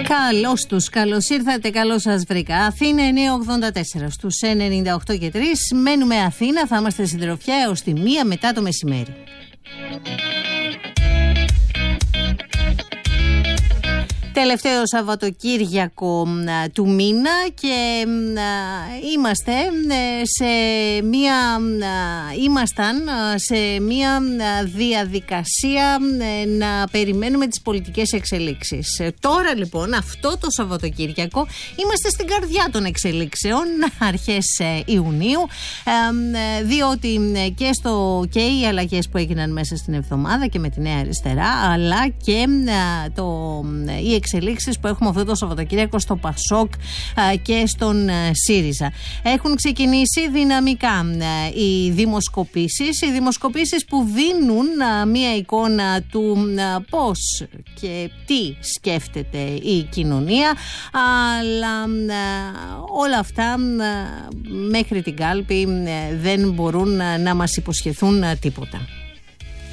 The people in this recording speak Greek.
Καλώς τους, καλώς ήρθατε, καλώς σας βρήκα. Αθήνα 984 στους 98 και 3. Μένουμε Αθήνα, θα είμαστε συντροφιά έως τη 1 μετά το μεσημέρι. Τελευταίο Σαββατοκύριακο του μήνα και ήμασταν σε μια διαδικασία να περιμένουμε τις πολιτικές εξελίξεις. Τώρα λοιπόν αυτό το Σαββατοκύριακο είμαστε στην καρδιά των εξελίξεων αρχές Ιουνίου, διότι και οι αλλαγές που έγιναν μέσα στην εβδομάδα και με τη Νέα Αριστερά, αλλά και οι εξελίξεις που έχουμε αυτό το Σαββατοκύριακο στο ΠΑΣΟΚ και στον ΣΥΡΙΖΑ. Έχουν ξεκινήσει δυναμικά οι δημοσκοπήσεις που δίνουν μία εικόνα του πώς και τι σκέφτεται η κοινωνία, αλλά όλα αυτά μέχρι την κάλπη δεν μπορούν να μας υποσχεθούν τίποτα.